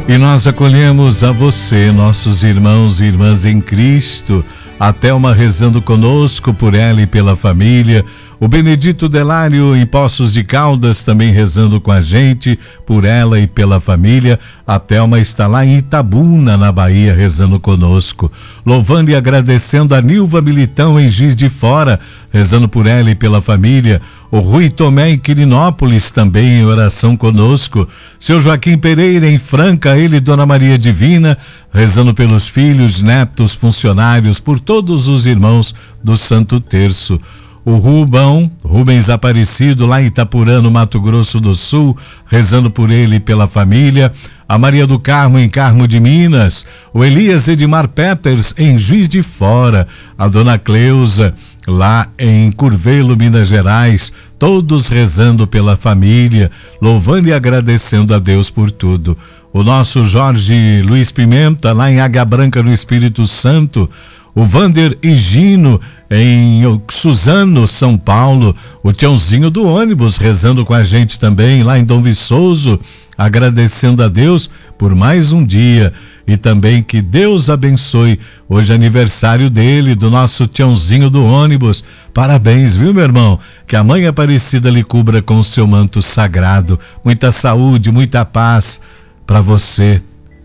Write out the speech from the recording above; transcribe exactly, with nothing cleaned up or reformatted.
E nós acolhemos a você, nossos irmãos e irmãs em Cristo, a Thelma rezando conosco por ela e pela família, o Benedito Delário em Poços de Caldas também rezando com a gente, por ela e pela família. A Thelma está lá em Itabuna, na Bahia, rezando conosco. Louvando e agradecendo a Nilva Militão em Juiz de Fora, rezando por ela e pela família. O Rui Tomé em Quirinópolis também em oração conosco. Seu Joaquim Pereira em Franca, ele e Dona Maria Divina, rezando pelos filhos, netos, funcionários, por todos os irmãos do Santo Terço. O Rubão, Rubens Aparecido, lá em Itapurã, no Mato Grosso do Sul, rezando por ele e pela família. A Maria do Carmo, em Carmo de Minas. O Elias Edmar Peters, em Juiz de Fora. A Dona Cleusa, lá em Curvelo, Minas Gerais. Todos rezando pela família, louvando e agradecendo a Deus por tudo. O nosso Jorge Luiz Pimenta, lá em Águia Branca, no Espírito Santo. O Vander Higino em Suzano, São Paulo. O Tiãozinho do ônibus rezando com a gente também lá em Dom Viçoso, agradecendo a Deus por mais um dia e também que Deus abençoe. Hoje é aniversário dele, do nosso Tiãozinho do ônibus. Parabéns, viu, meu irmão? Que a Mãe Aparecida lhe cubra com o seu manto sagrado. Muita saúde, muita paz para você